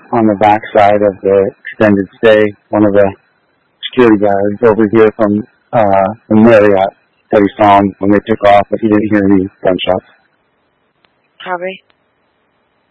on the backside of the extended stay. One of the security guards over here from the Marriott said he saw him when they took off, but he didn't hear any gunshots. Copy.